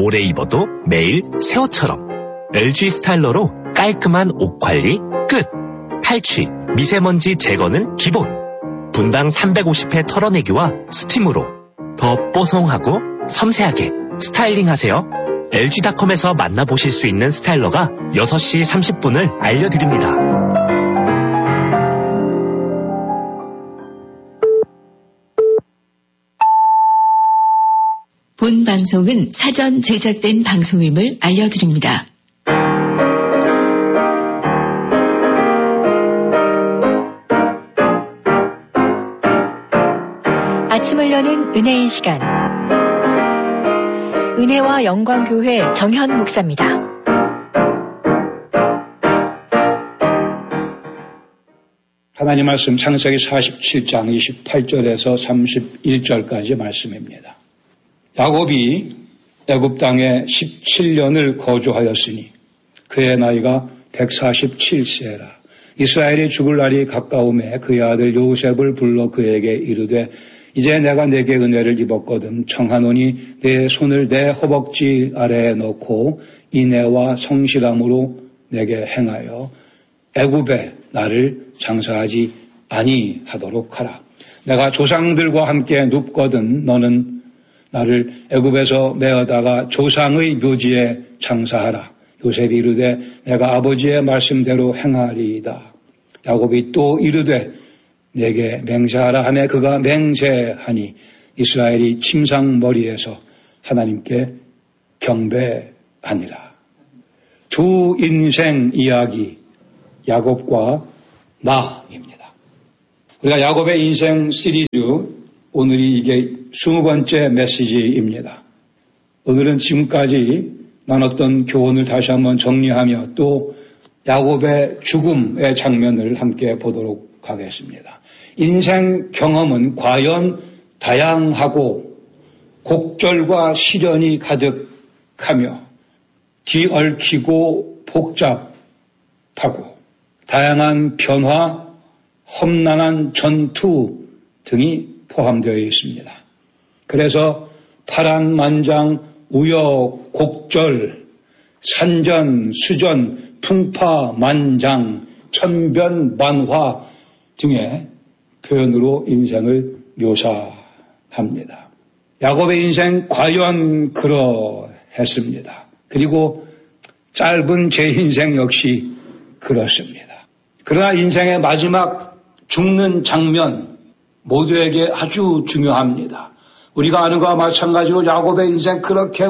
오래 입어도 매일 새 옷처럼. LG 스타일러로 깔끔한 옷 관리 끝. 탈취, 미세먼지 제거는 기본. 분당 350회 털어내기와 스팀으로 더 뽀송하고 섬세하게 스타일링하세요. LG닷컴에서 만나보실 수 있는 스타일러가 6시 30분을 알려드립니다. 본 방송은 사전 제작된 방송임을 알려드립니다. 아침을 여는 은혜의 시간. 은혜와 영광교회 정현 목사입니다. 하나님 말씀 창세기 47장 28절에서 31절까지 말씀입니다. 야곱이 애굽 땅에 17년을 거주하였으니 그의 나이가 147세라. 이스라엘이 죽을 날이 가까움에 그의 아들 요셉을 불러 그에게 이르되 이제 내가 내게 은혜를 입었거든 청하노니 내 손을 내 허벅지 아래에 넣고 인애와 성실함으로 내게 행하여 애굽에 나를 장사하지 아니하도록 하라. 내가 조상들과 함께 눕거든 너는 나를 애굽에서 메어다가 조상의 묘지에 장사하라. 요셉이 이르되 내가 아버지의 말씀대로 행하리이다. 야곱이 또 이르되 내게 맹세하라 하매 그가 맹세하니 이스라엘이 침상머리에서 하나님께 경배하니라. 두 인생 이야기 야곱과 나입니다. 우리가 야곱의 인생 시리즈 오늘이 이게 20번째 메시지입니다. 오늘은 지금까지 나눴던 교훈을 다시 한번 정리하며 또 야곱의 죽음의 장면을 함께 보도록 하겠습니다. 인생 경험은 과연 다양하고 곡절과 시련이 가득하며 뒤얽히고 복잡하고 다양한 변화, 험난한 전투 등이 포함되어 있습니다. 그래서 파란만장, 우여곡절, 산전, 수전, 풍파만장, 천변만화 등의 표현으로 인생을 묘사합니다. 야곱의 인생 과연 그러했습니다. 그리고 짧은 제 인생 역시 그렇습니다. 그러나 인생의 마지막 죽는 장면 모두에게 아주 중요합니다. 우리가 아는 것과 마찬가지로 야곱의 인생 그렇게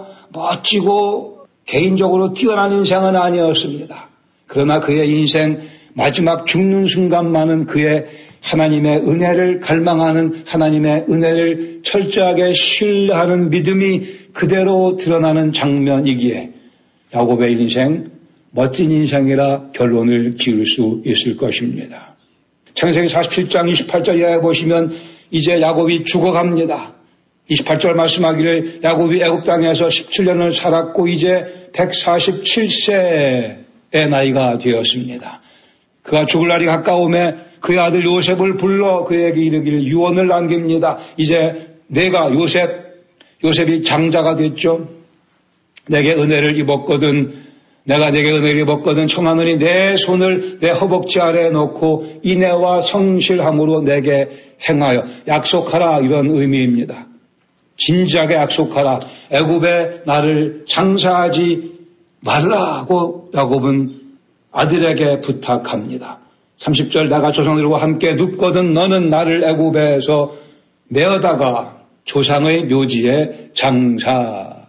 멋지고 개인적으로 뛰어난 인생은 아니었습니다. 그러나 그의 인생 마지막 죽는 순간만은 그의 하나님의 은혜를 갈망하는 하나님의 은혜를 철저하게 신뢰하는 믿음이 그대로 드러나는 장면이기에 야곱의 인생 멋진 인생이라 결론을 지을 수 있을 것입니다. 창세기 47장 28절에 보시면 이제 야곱이 죽어갑니다. 28절 말씀하기를 야곱이 애굽 땅에서 17년을 살았고 이제 147세의 나이가 되었습니다. 그가 죽을 날이 가까움에 그의 아들 요셉을 불러 그에게 이르기를 유언을 남깁니다. 이제 내가 요셉이 장자가 됐죠. 내게 은혜를 입었거든 내가 내게 은혜를 입었거든 청하노니 내 손을 내 허벅지 아래에 놓고 인애와 성실함으로 내게 행하여 약속하라 이런 의미입니다. 진지하게 약속하라. 애굽에 나를 장사하지 말라고 야곱은 아들에게 부탁합니다. 30절 내가 조상들과 함께 눕거든 너는 나를 애굽에서 메어다가 조상의 묘지에 장사하라.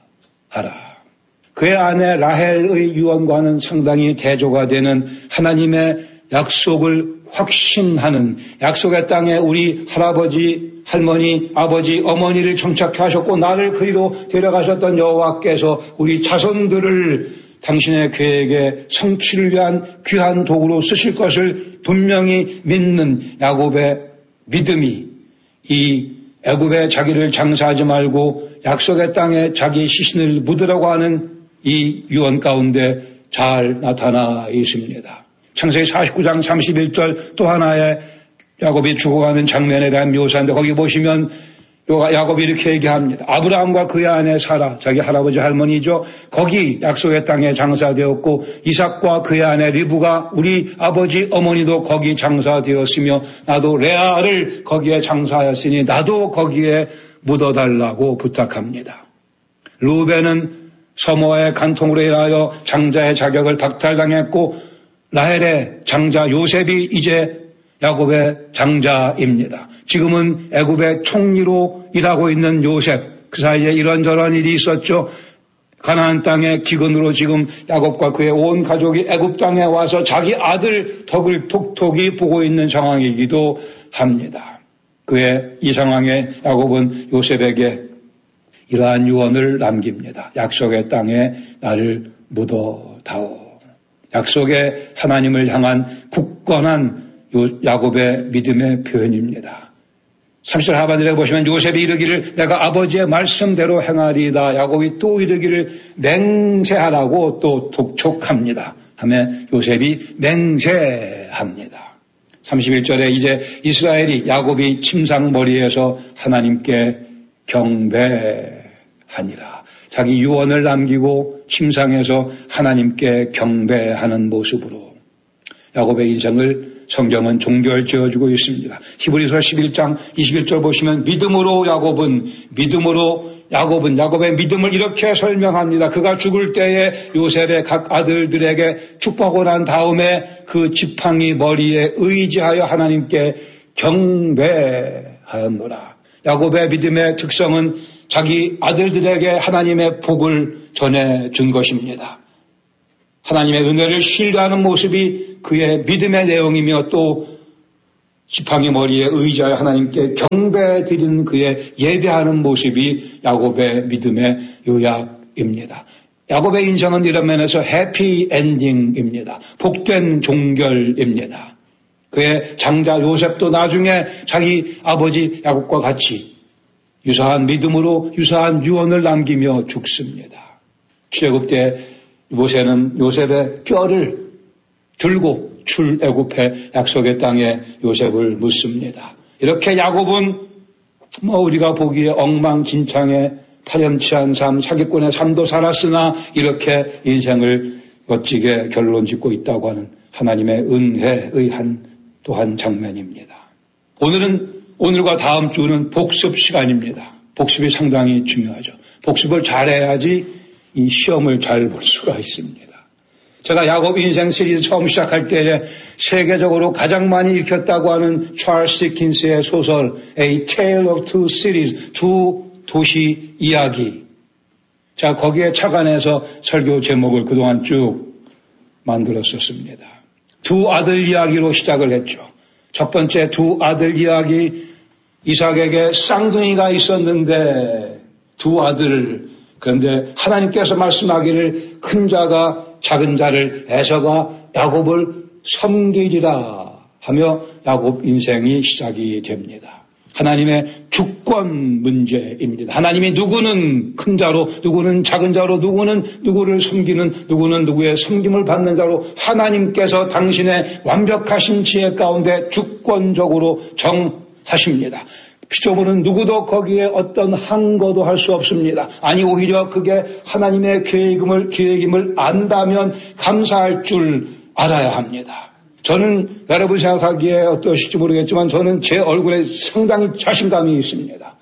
그의 아내 라헬의 유언과는 상당히 대조가 되는 하나님의 약속을 확신하는 약속의 땅에 우리 할아버지, 할머니, 아버지, 어머니를 정착해 하셨고 나를 그리로 데려가셨던 여호와께서 우리 자손들을 당신의 계획에 성취를 위한 귀한 도구로 쓰실 것을 분명히 믿는 야곱의 믿음이 이 애굽에 자기를 장사하지 말고 약속의 땅에 자기 시신을 묻으라고 하는 이 유언 가운데 잘 나타나 있습니다. 창세기 49장 31절 또 하나의 야곱이 죽어가는 장면에 대한 묘사인데 거기 보시면 야곱이 이렇게 얘기합니다. 아브라함과 그의 아내 사라, 자기 할아버지 할머니죠. 거기 약속의 땅에 장사되었고 이삭과 그의 아내 리브가 우리 아버지 어머니도 거기 장사되었으며 나도 레아를 거기에 장사하였으니 나도 거기에 묻어달라고 부탁합니다. 루벤은 서모의 간통으로 인하여 장자의 자격을 박탈당했고 라헬의 장자 요셉이 이제 야곱의 장자입니다. 지금은 애굽의 총리로 일하고 있는 요셉, 그 사이에 이런저런 일이 있었죠. 가나안 땅의 기근으로 지금 야곱과 그의 온 가족이 애굽 땅에 와서 자기 아들 덕을 톡톡히 보고 있는 상황이기도 합니다. 그의 이 상황에 야곱은 요셉에게 이러한 유언을 남깁니다. 약속의 땅에 나를 묻어다오. 약속의 하나님을 향한 굳건한 야곱의 믿음의 표현입니다. 30절 하반절에 보시면 요셉이 이르기를 내가 아버지의 말씀대로 행하리이다. 야곱이 또 이르기를 맹세하라고 또 독촉합니다. 하며 요셉이 맹세합니다. 31절에 이제 이스라엘이 야곱이 침상머리에서 하나님께 경배하니라. 자기 유언을 남기고 침상에서 하나님께 경배하는 모습으로 야곱의 인생을 성경은 종결 지어주고 있습니다. 히브리서 11장 21절 보시면 야곱의 믿음을 이렇게 설명합니다. 그가 죽을 때에 요셉의 각 아들들에게 축복하고 난 다음에 그 지팡이 머리에 의지하여 하나님께 경배하였노라. 야곱의 믿음의 특성은 자기 아들들에게 하나님의 복을 전해준 것입니다. 하나님의 은혜를 신뢰하는 모습이 그의 믿음의 내용이며 또 지팡이 머리에 의지하여 하나님께 경배드리는 그의 예배하는 모습이 야곱의 믿음의 요약입니다. 야곱의 인생은 이런 면에서 해피 엔딩입니다. 복된 종결입니다. 그의 장자 요셉도 나중에 자기 아버지 야곱과 같이 유사한 믿음으로 유사한 유언을 남기며 죽습니다. 출애굽 때 모세는 요셉의 뼈를 들고 출애굽해 약속의 땅에 요셉을 묻습니다. 이렇게 야곱은 우리가 보기에 엉망진창의 파렴치한 삶, 사기꾼의 삶도 살았으나 이렇게 인생을 멋지게 결론 짓고 있다고 하는 하나님의 은혜의 또한 장면입니다. 오늘과 다음 주는 복습 시간입니다. 복습이 상당히 중요하죠. 복습을 잘해야지 이 시험을 잘 볼 수가 있습니다. 제가 야곱 인생 시리즈 처음 시작할 때에 세계적으로 가장 많이 읽혔다고 하는 찰스 디킨스의 소설 A Tale of Two Cities, 두 도시 이야기. 자, 거기에 착안해서 설교 제목을 그동안 쭉 만들었었습니다. 두 아들 이야기로 시작을 했죠. 첫 번째 두 아들 이야기, 이삭에게 쌍둥이가 있었는데 두 아들, 그런데 하나님께서 말씀하기를 큰 자가 작은 자를 에서가 야곱을 섬기리라 하며 야곱 인생이 시작이 됩니다. 하나님의 주권 문제입니다. 하나님이 누구는 큰 자로, 누구는 작은 자로, 누구는 누구를 섬기는, 누구는 누구의 섬김을 받는 자로 하나님께서 당신의 완벽하신 지혜 가운데 주권적으로 정하십니다. 피조물은 누구도 거기에 어떤 항거도 할 수 없습니다. 아니 오히려 그게 하나님의 계획임을 안다면 감사할 줄 알아야 합니다. 저는 여러분 생각하기에 어떠실지 모르겠지만 저는 제 얼굴에 상당히 자신감이 있습니다.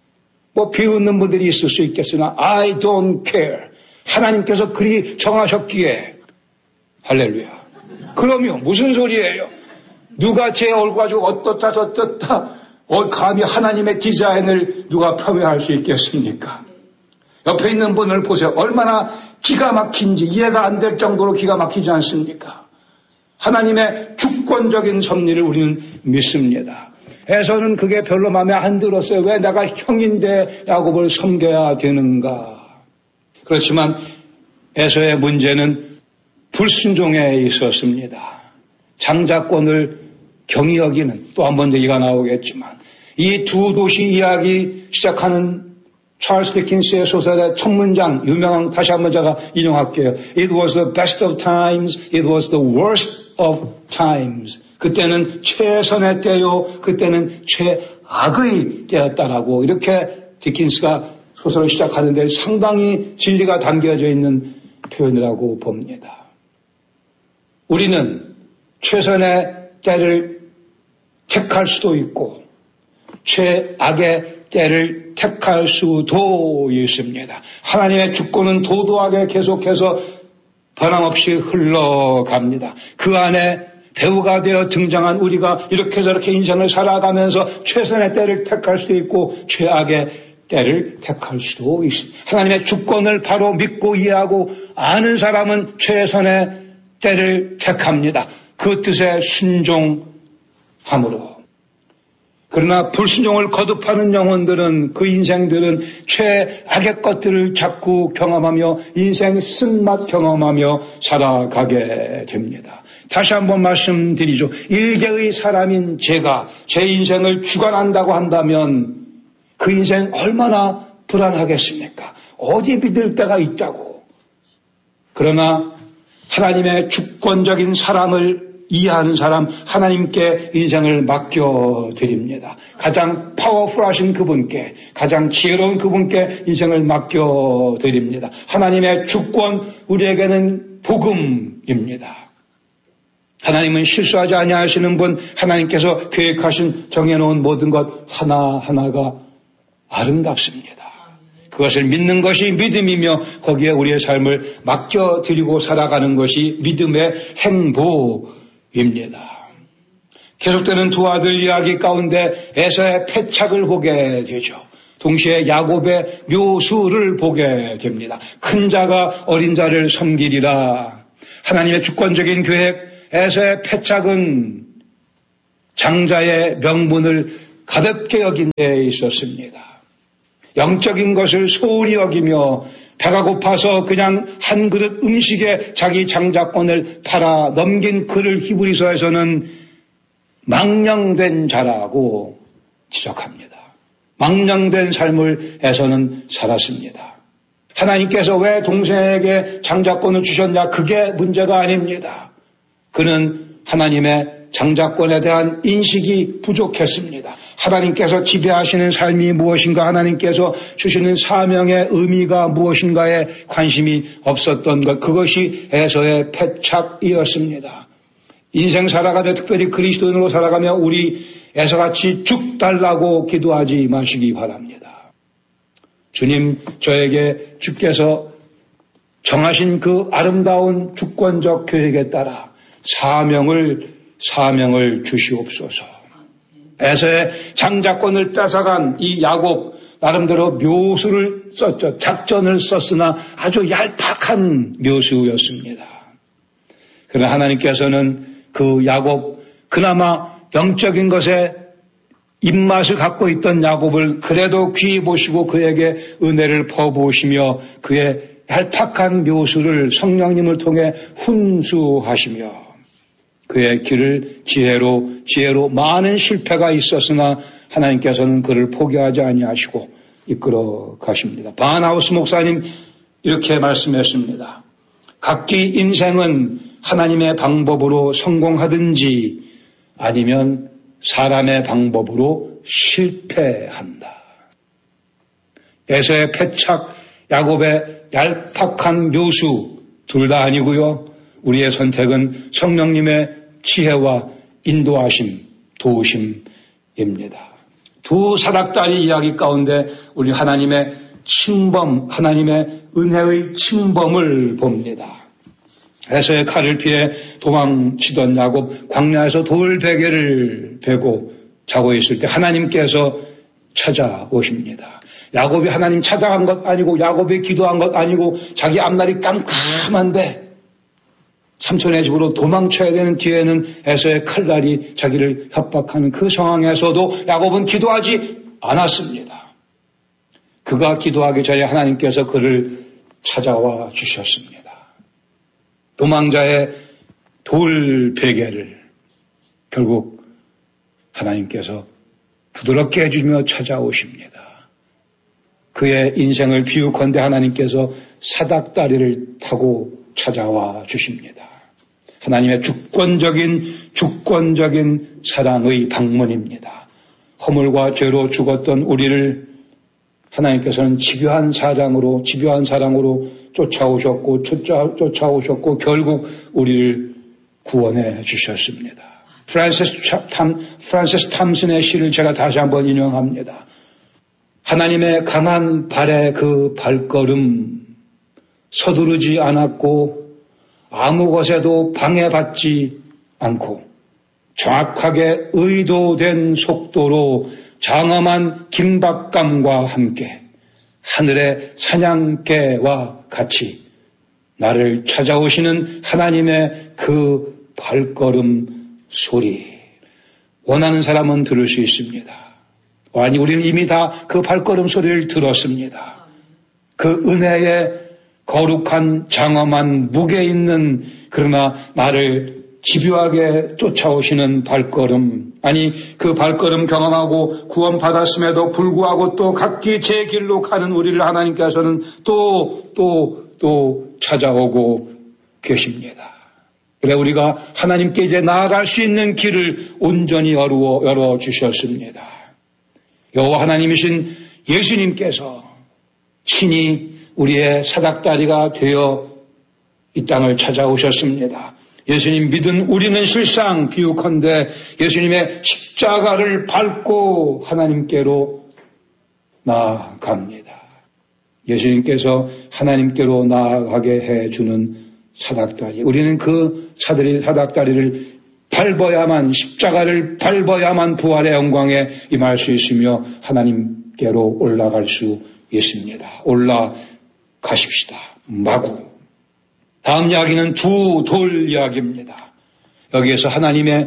비웃는 분들이 있을 수 있겠으나 I don't care. 하나님께서 그리 정하셨기에 할렐루야. 그러면 무슨 소리예요? 누가 제 얼굴 가지고 어떻다 저떻다 감히 하나님의 디자인을 누가 폄훼할 수 있겠습니까? 옆에 있는 분을 보세요. 얼마나 기가 막힌지 이해가 안 될 정도로 기가 막히지 않습니까? 하나님의 주권적인 섭리를 우리는 믿습니다. 에서는 그게 별로 마음에 안 들었어요. 왜 내가 형인데 야곱을 섬겨야 되는가? 그렇지만 에서의 문제는 불순종에 있었습니다. 장자권을 경히 여기는, 또 한 번 얘기가 나오겠지만 이 두 도시 이야기 시작하는 찰스 디킨스의 소설의 첫 문장, 유명한, 다시 한번 제가 인용할게요. It was the best of times, it was the worst of times. 그때는 최선의 때요, 그때는 악의 때였다라고 이렇게 디킨스가 소설을 시작하는데 상당히 진리가 담겨져 있는 표현이라고 봅니다. 우리는 최선의 때를 택할 수도 있고 최악의 때를 택할 수도 있습니다. 하나님의 주권은 도도하게 계속해서 변함없이 흘러갑니다. 그 안에 배우가 되어 등장한 우리가 이렇게 저렇게 인생을 살아가면서 최선의 때를 택할 수도 있고 최악의 때를 택할 수도 있습니다. 하나님의 주권을 바로 믿고 이해하고 아는 사람은 최선의 때를 택합니다. 그 뜻에 순종함으로. 그러나 불순종을 거듭하는 영혼들은 그 인생들은 최악의 것들을 자꾸 경험하며 인생 쓴맛 경험하며 살아가게 됩니다. 다시 한번 말씀드리죠. 일개의 사람인 제가 제 인생을 주관한다고 한다면 그 인생 얼마나 불안하겠습니까? 어디 믿을 데가 있다고. 그러나 하나님의 주권적인 사랑을 이해하는 사람 하나님께 인생을 맡겨드립니다. 가장 파워풀하신 그분께 가장 지혜로운 그분께 인생을 맡겨드립니다. 하나님의 주권 우리에게는 복음입니다. 하나님은 실수하지 아니하시는 분 하나님께서 계획하신 정해놓은 모든 것 하나하나가 아름답습니다. 그것을 믿는 것이 믿음이며 거기에 우리의 삶을 맡겨드리고 살아가는 것이 믿음의 행보입니다. 계속되는 두 아들 이야기 가운데 에서의 패착을 보게 되죠. 동시에 야곱의 묘수를 보게 됩니다. 큰 자가 어린 자를 섬기리라. 하나님의 주권적인 계획 에서의 패착은 장자의 명분을 가볍게 여긴 데 있었습니다. 영적인 것을 소홀히 여기며 배가 고파서 그냥 한 그릇 음식에 자기 장자권을 팔아 넘긴 그를 히브리서에서는 망령된 자라고 지적합니다. 망령된 삶을 에서는 살았습니다. 하나님께서 왜 동생에게 장자권을 주셨냐? 그게 문제가 아닙니다. 그는 하나님의 장자권에 대한 인식이 부족했습니다. 하나님께서 지배하시는 삶이 무엇인가, 하나님께서 주시는 사명의 의미가 무엇인가에 관심이 없었던 것, 그것이 에서의 패착이었습니다. 인생 살아가며 특별히 그리스도인으로 살아가며 우리 에서같이 죽 달라고 기도하지 마시기 바랍니다. 주님, 저에게 주께서 정하신 그 아름다운 주권적 계획에 따라 사명을 주시옵소서. 에서의 장자권을 뺏어간 이 야곱 나름대로 묘수를 썼죠. 작전을 썼으나 아주 얄팍한 묘수였습니다. 그러나 하나님께서는 그 야곱, 그나마 영적인 것에 입맛을 갖고 있던 야곱을 그래도 귀히 보시고 그에게 은혜를 퍼부으시며 그의 얄팍한 묘수를 성령님을 통해 훈수하시며 그의 길을 지혜로 많은 실패가 있었으나 하나님께서는 그를 포기하지 아니하시고 이끌어 가십니다. 바하나우스 목사님 이렇게 말씀했습니다. 각기 인생은 하나님의 방법으로 성공하든지 아니면 사람의 방법으로 실패한다. 에서의 패착, 야곱의 얄팍한 묘수 둘 다 아니고요. 우리의 선택은 성령님의 지혜와 인도하심, 도우심입니다. 두 사닥다리 이야기 가운데 우리 하나님의 침범, 하나님의 은혜의 침범을 봅니다. 에서의 칼을 피해 도망치던 야곱, 광야에서 돌베개를 베고 자고 있을 때 하나님께서 찾아오십니다. 야곱이 하나님 찾아간 것 아니고 야곱이 기도한 것 아니고 자기 앞날이 깜깜한데 삼촌의 집으로 도망쳐야 되는 뒤에는 에서의 칼날이 자기를 협박하는 그 상황에서도 야곱은 기도하지 않았습니다. 그가 기도하기 전에 하나님께서 그를 찾아와 주셨습니다. 도망자의 돌베개를 결국 하나님께서 부드럽게 해주며 찾아오십니다. 그의 인생을 비유컨대 하나님께서 사닥다리를 타고 찾아와 주십니다. 하나님의 주권적인 사랑의 방문입니다. 허물과 죄로 죽었던 우리를 하나님께서는 집요한 사랑으로 쫓아오셨고 결국 우리를 구원해 주셨습니다. 프란시스 탐슨의 시를 제가 다시 한번 인용합니다. 하나님의 강한 발의 그 발걸음, 서두르지 않았고 아무 것에도 방해받지 않고 정확하게 의도된 속도로 장엄한 긴박감과 함께 하늘의 사냥개와 같이 나를 찾아오시는 하나님의 그 발걸음 소리, 원하는 사람은 들을 수 있습니다. 아니, 우리는 이미 다 그 발걸음 소리를 들었습니다. 그 은혜의 거룩한 장엄한 무게 있는, 그러나 나를 집요하게 쫓아오시는 발걸음, 아니 그 발걸음 경험하고 구원받았음에도 불구하고 또 각기 제 길로 가는 우리를 하나님께서는 또 찾아오고 계십니다. 그래 우리가 하나님께 이제 나아갈 수 있는 길을 온전히 열어주셨습니다. 여호와 하나님이신 예수님께서 친히 우리의 사닥다리가 되어 이 땅을 찾아오셨습니다. 예수님 믿은 우리는 실상 비유컨대 예수님의 십자가를 밟고 하나님께로 나아갑니다. 예수님께서 하나님께로 나아가게 해주는 사닥다리. 우리는 그 사닥다리를 밟아야만, 십자가를 밟아야만 부활의 영광에 임할 수 있으며 하나님께로 올라갈 수 있습니다. 올라가십시다. 마구. 다음 이야기는 두 돌 이야기입니다. 여기에서 하나님의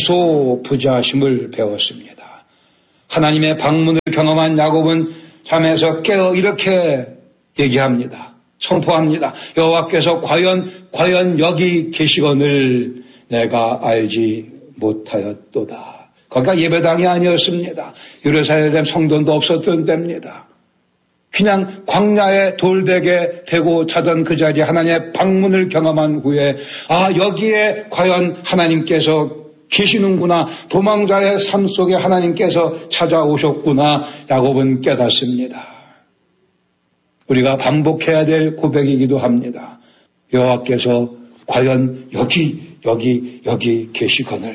무소부자심을 배웠습니다. 하나님의 방문을 경험한 야곱은 잠에서 깨어 이렇게 얘기합니다. 선포합니다. 여호와께서 과연 여기 계시거늘 내가 알지 못하였도다. 거기가 예배당이 아니었습니다. 예루살렘 성전도 없었던 때입니다. 그냥 광야의 돌베개 베고 자던 그 자리에 하나님의 방문을 경험한 후에 여기에 과연 하나님께서 계시는구나. 도망자의 삶 속에 하나님께서 찾아오셨구나. 야곱은 깨닫습니다. 우리가 반복해야 될 고백이기도 합니다. 여호와께서 과연 여기 계시거늘.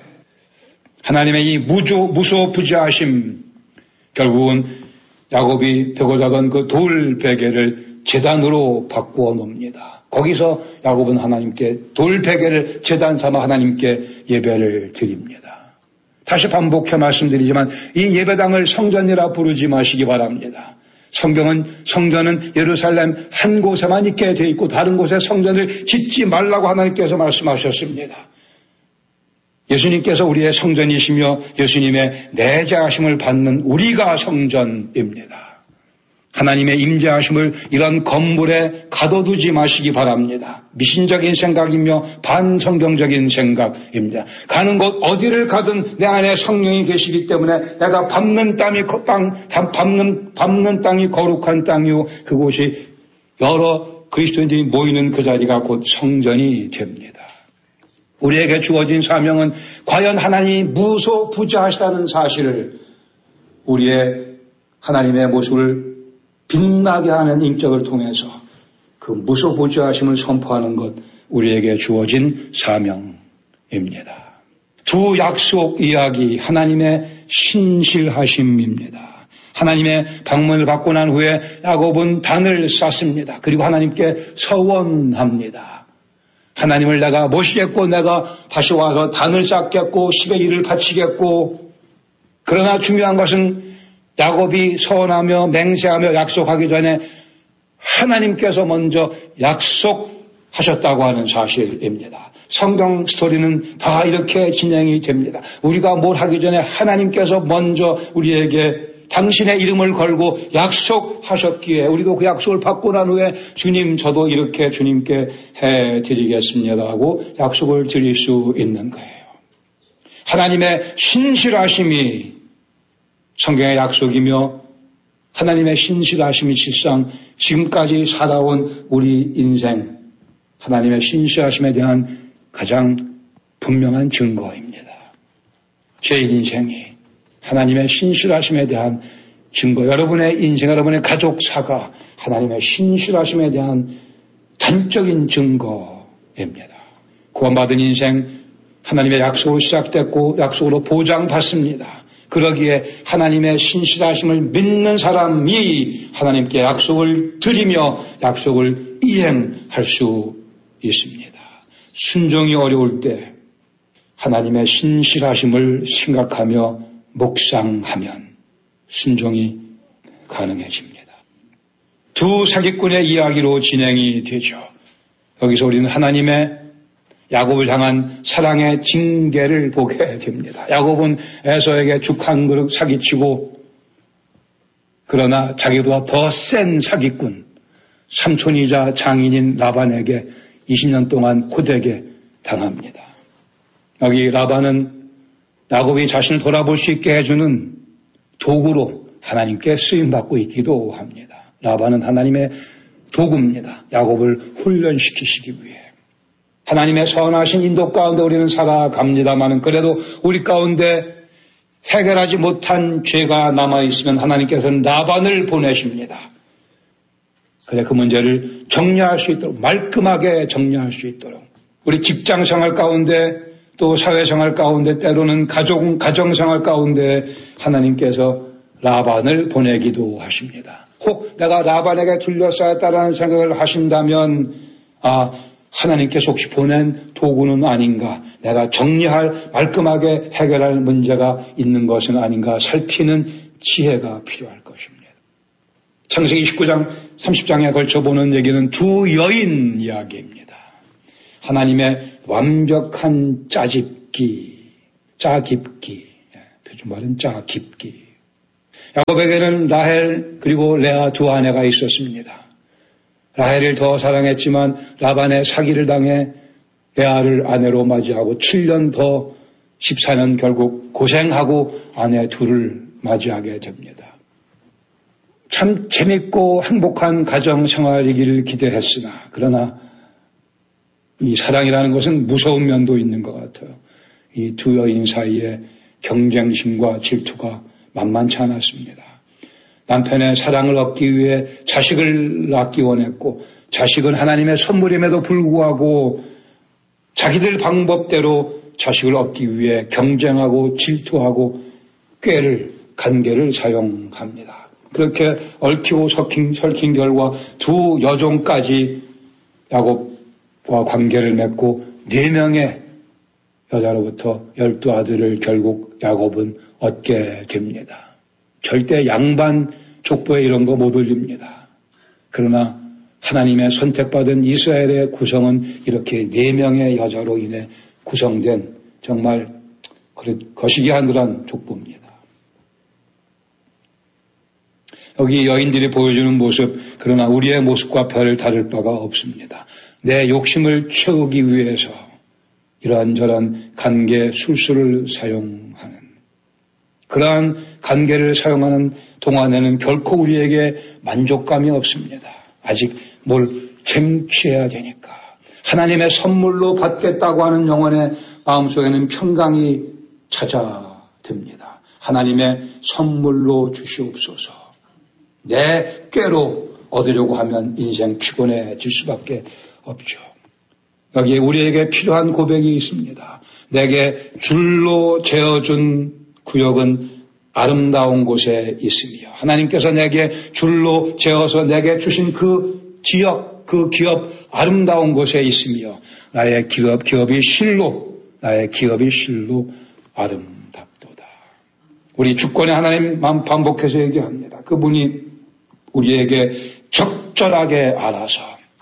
하나님의 이 무소부지하심, 결국은 야곱이 베고 자던 그 돌베개를 제단으로 바꾸어 놓습니다. 거기서 야곱은 하나님께 돌베개를 제단 삼아 하나님께 예배를 드립니다. 다시 반복해 말씀드리지만 이 예배당을 성전이라 부르지 마시기 바랍니다. 성전은 예루살렘 한 곳에만 있게 돼 있고 다른 곳에 성전을 짓지 말라고 하나님께서 말씀하셨습니다. 예수님께서 우리의 성전이시며 예수님의 내재하심을 받는 우리가 성전입니다. 하나님의 임재하심을 이런 건물에 가둬두지 마시기 바랍니다. 미신적인 생각이며 반성경적인 생각입니다. 가는 곳 어디를 가든 내 안에 성령이 계시기 때문에 내가 밟는 땅이 거룩한 땅이요 그곳이 여러 그리스도인들이 모이는 그 자리가 곧 성전이 됩니다. 우리에게 주어진 사명은 과연 하나님이 무소부지하시다는 사실을 우리의 하나님의 모습을 빛나게 하는 인격을 통해서 그 무소부지하심을 선포하는 것 우리에게 주어진 사명입니다. 두 약속 이야기 하나님의 신실하심입니다. 하나님의 방문을 받고 난 후에 야곱은 단을 쌓습니다. 그리고 하나님께 서원합니다. 하나님을 내가 모시겠고 내가 다시 와서 단을 쌓겠고 10의 1을 바치겠고, 그러나 중요한 것은 야곱이 서원하며 맹세하며 약속하기 전에 하나님께서 먼저 약속하셨다고 하는 사실입니다. 성경 스토리는 다 이렇게 진행이 됩니다. 우리가 뭘 하기 전에 하나님께서 먼저 우리에게 당신의 이름을 걸고 약속하셨기에 우리도 그 약속을 받고 난 후에 주님 저도 이렇게 주님께 해드리겠습니다 하고 약속을 드릴 수 있는 거예요. 하나님의 신실하심이 성경의 약속이며 하나님의 신실하심이 실상 지금까지 살아온 우리 인생 하나님의 신실하심에 대한 가장 분명한 증거입니다. 제 인생이 하나님의 신실하심에 대한 증거, 여러분의 인생, 여러분의 가족사가 하나님의 신실하심에 대한 단적인 증거입니다. 구원받은 인생, 하나님의 약속으로 시작됐고 약속으로 보장받습니다. 그러기에 하나님의 신실하심을 믿는 사람이 하나님께 약속을 드리며 약속을 이행할 수 있습니다. 순종이 어려울 때 하나님의 신실하심을 생각하며 묵상하면 순종이 가능해집니다. 두 사기꾼의 이야기로 진행이 되죠. 여기서 우리는 하나님의 야곱을 향한 사랑의 징계를 보게 됩니다. 야곱은 에서에게 죽 한 그릇 사기치고 그러나 자기보다 더 센 사기꾼, 삼촌이자 장인인 라반에게 20년 동안 호되게 당합니다. 여기 라반은 야곱이 자신을 돌아볼 수 있게 해주는 도구로 하나님께 쓰임받고 있기도 합니다. 라반은 하나님의 도구입니다. 야곱을 훈련시키시기 위해. 하나님의 선하신 인도 가운데 우리는 살아갑니다만 그래도 우리 가운데 해결하지 못한 죄가 남아있으면 하나님께서는 라반을 보내십니다. 그래 그 문제를 정리할 수 있도록, 말끔하게 정리할 수 있도록 우리 직장생활 가운데 또 사회생활 가운데 때로는 가정생활 가운데 하나님께서 라반을 보내기도 하십니다. 혹 내가 라반에게 둘러싸였다라는 생각을 하신다면 하나님께서 혹시 보낸 도구는 아닌가, 내가 정리할, 말끔하게 해결할 문제가 있는 것은 아닌가 살피는 지혜가 필요할 것입니다. 창세기 29장 30장에 걸쳐 보는 얘기는 두 여인 이야기입니다. 하나님의 완벽한 짜깁기, 표준말은 짜깁기. 야곱에게는 라헬 그리고 레아 두 아내가 있었습니다. 라헬을 더 사랑했지만 라반의 사기를 당해 레아를 아내로 맞이하고 7년 더 14년 결국 고생하고 아내 둘을 맞이하게 됩니다. 참 재밌고 행복한 가정생활이기를 기대했으나 그러나 이 사랑이라는 것은 무서운 면도 있는 것 같아요. 이 두 여인 사이에 경쟁심과 질투가 만만치 않았습니다. 남편의 사랑을 얻기 위해 자식을 낳기 원했고 자식은 하나님의 선물임에도 불구하고 자기들 방법대로 자식을 얻기 위해 경쟁하고 질투하고 간계를 사용합니다. 그렇게 얽히고 설킨 결과 두 여종까지 야곱과 관계를 맺고 4명의 여자로부터 12아들을 결국 야곱은 얻게 됩니다. 절대 양반 족보에 이런 거 못 올립니다. 그러나 하나님의 선택받은 이스라엘의 구성은 이렇게 4명의 여자로 인해 구성된 정말 거시기 하늘한 족보입니다. 여기 여인들이 보여주는 모습, 그러나 우리의 모습과 별 다를 바가 없습니다. 내 욕심을 채우기 위해서 이러한저러한 관계 술수를 사용하는, 그러한 관계를 사용하는 동안에는 결코 우리에게 만족감이 없습니다. 아직 뭘 쟁취해야 되니까. 하나님의 선물로 받겠다고 하는 영혼의 마음속에는 평강이 찾아듭니다. 하나님의 선물로 주시옵소서. 내 꾀로 얻으려고 하면 인생 피곤해질 수밖에 없죠. 여기에 우리에게 필요한 고백이 있습니다. 내게 줄로 재어준 구역은 아름다운 곳에 있으며 하나님께서 내게 줄로 재어서 내게 주신 그 지역, 그 기업 아름다운 곳에 있으며 나의 기업이 실로 아름답도다. 우리 주권의 하나님 반복해서 얘기합니다. 그분이 우리에게 적절하게 알아서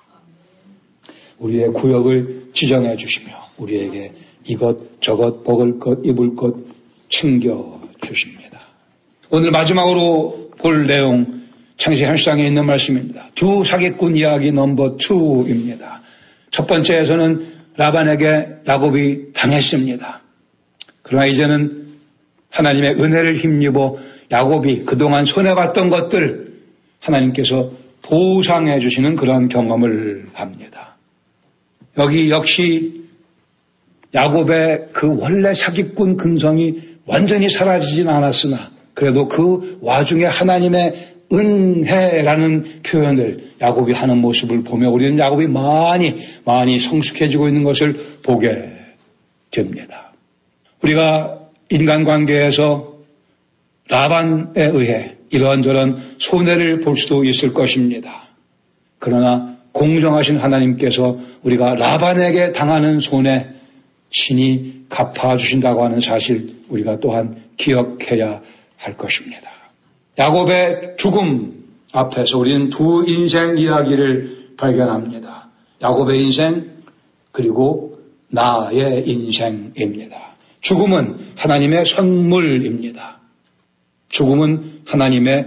우리의 구역을 지정해 주시며 우리에게 이것 저것 먹을 것 입을 것 챙겨 주십니다. 오늘 마지막으로 볼 내용 창세기 1장에 있는 말씀입니다. 두 사기꾼 이야기 넘버 2입니다. 첫 번째에서는 라반에게 야곱이 당했습니다. 그러나 이제는 하나님의 은혜를 힘입어 야곱이 그동안 손해봤던 것들 하나님께서 보상해 주시는 그런 경험을 합니다. 여기 역시 야곱의 그 원래 사기꾼 근성이 완전히 사라지진 않았으나 그래도 그 와중에 하나님의 은혜라는 표현을 야곱이 하는 모습을 보며 우리는 야곱이 많이 성숙해지고 있는 것을 보게 됩니다. 우리가 인간관계에서 라반에 의해 이런저런 손해를 볼 수도 있을 것입니다. 그러나 공정하신 하나님께서 우리가 라반에게 당하는 손해 친히 갚아주신다고 하는 사실 우리가 또한 기억해야 할 것입니다. 야곱의 죽음 앞에서 우리는 두 인생 이야기를 발견합니다. 야곱의 인생 그리고 나의 인생입니다. 죽음은 하나님의 선물입니다. 죽음은 하나님의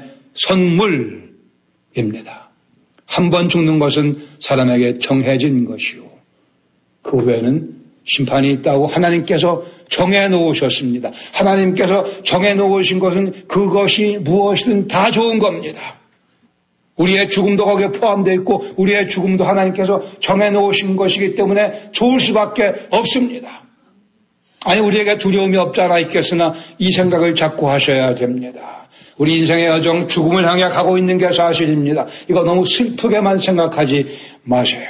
선물입니다. 한 번 죽는 것은 사람에게 정해진 것이요. 그 후에는 심판이 있다고 하나님께서 정해놓으셨습니다. 하나님께서 정해놓으신 것은 그것이 무엇이든 다 좋은 겁니다. 우리의 죽음도 거기에 포함되어 있고 우리의 죽음도 하나님께서 정해놓으신 것이기 때문에 좋을 수밖에 없습니다. 아니 우리에게 두려움이 없잖아 있겠으나 이 생각을 자꾸 하셔야 됩니다. 우리 인생의 여정 죽음을 향해 가고 있는 게 사실입니다. 이거 너무 슬프게만 생각하지 마세요.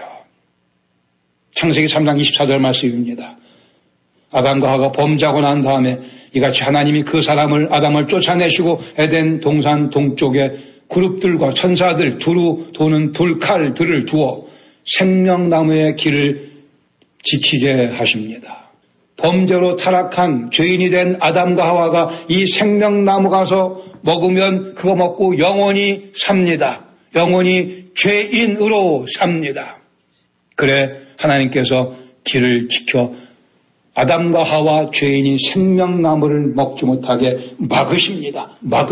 창세기 3장 24절 말씀입니다. 아담과 하와가 범죄하고 난 다음에 이같이 하나님이 그 사람을 아담을 쫓아내시고 에덴 동산 동쪽에 그룹들과 천사들 두루 도는 불칼들을 두어 생명나무의 길을 지키게 하십니다. 범죄로 타락한 죄인이 된 아담과 하와가 이 생명나무 가서 먹으면 그거 먹고 영원히 삽니다. 영원히 죄인으로 삽니다. 그래 하나님께서 길을 지켜 아담과 하와 죄인이 생명나무를 먹지 못하게 막으십니다.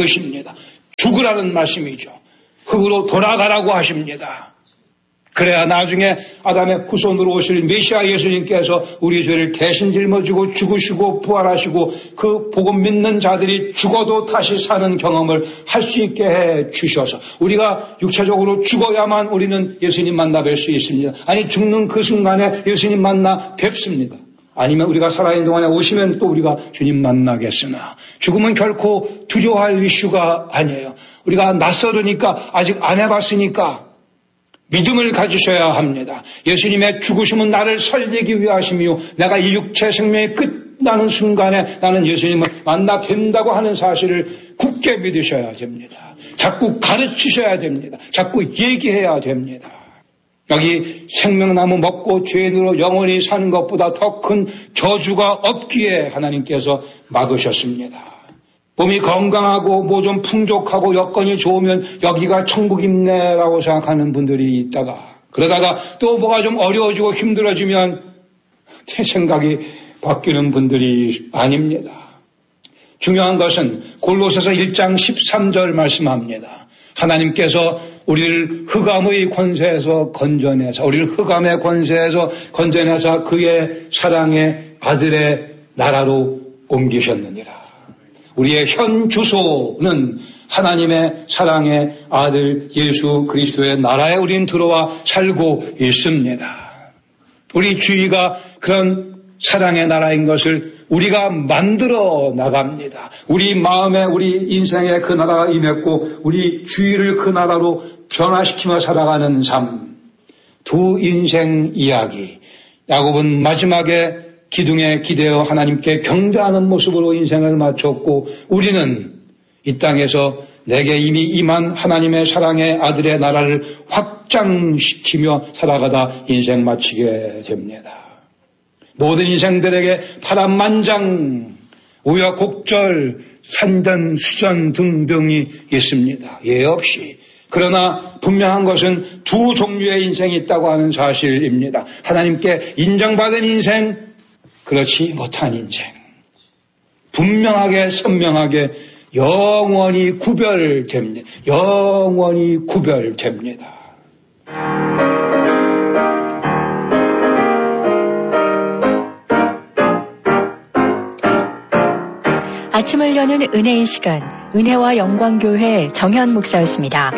죽으라는 말씀이죠. 흙으로 돌아가라고 하십니다. 그래야 나중에 아담의 후손으로 오실 메시아 예수님께서 우리 죄를 대신 짊어지고 죽으시고 부활하시고 그 복음 믿는 자들이 죽어도 다시 사는 경험을 할 수 있게 해 주셔서 우리가 육체적으로 죽어야만 우리는 예수님 만나 뵐 수 있습니다. 아니 죽는 그 순간에 예수님 만나 뵙습니다. 아니면 우리가 살아있는 동안에 오시면 또 우리가 주님 만나겠으나 죽음은 결코 두려워할 이슈가 아니에요. 우리가 낯설으니까 아직 안 해봤으니까 믿음을 가지셔야 합니다. 예수님의 죽으심은 나를 살리기 위하심이요 내가 이 육체 생명이 끝나는 순간에 나는 예수님을 만나 뵌다고 하는 사실을 굳게 믿으셔야 됩니다. 자꾸 가르치셔야 됩니다. 자꾸 얘기해야 됩니다. 여기 생명나무 먹고 죄인으로 영원히 사는 것보다 더 큰 저주가 없기에 하나님께서 막으셨습니다. 몸이 건강하고 뭐 좀 풍족하고 여건이 좋으면 여기가 천국입네라고 생각하는 분들이 있다가 그러다가 또 뭐가 좀 어려워지고 힘들어지면 제 생각이 바뀌는 분들이 아닙니다. 중요한 것은 골로새서 1장 13절 말씀합니다. 하나님께서 우리를 흑암의 권세에서 건져내서 우리를 흑암의 권세에서 건져내서 그의 사랑의 아들의 나라로 옮기셨느니라. 우리의 현 주소는 하나님의 사랑의 아들 예수 그리스도의 나라에 우린 들어와 살고 있습니다. 우리 주위가 그런 사랑의 나라인 것을 우리가 만들어 나갑니다. 우리 마음에 우리 인생에 그 나라가 임했고 우리 주위를 그 나라로 변화시키며 살아가는 삶. 두 인생 이야기. 야곱은 마지막에 기둥에 기대어 하나님께 경배하는 모습으로 인생을 마쳤고 우리는 이 땅에서 내게 이미 임한 하나님의 사랑의 아들의 나라를 확장시키며 살아가다 인생 마치게 됩니다. 모든 인생들에게 파란만장, 우여곡절, 산전, 수전 등등이 있습니다. 예 없이. 그러나 분명한 것은 두 종류의 인생이 있다고 하는 사실입니다. 하나님께 인정받은 인생, 그렇지 못한 인생. 분명하게 선명하게 영원히 구별됩니다. 영원히 구별됩니다. 아침을 여는 은혜의 시간, 은혜와 영광교회 정현 목사였습니다.